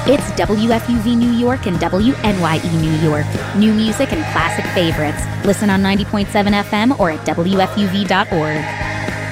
It's WFUV New York and WNYE New York. New music and classic favorites. Listen on 90.7 FM or at WFUV.org.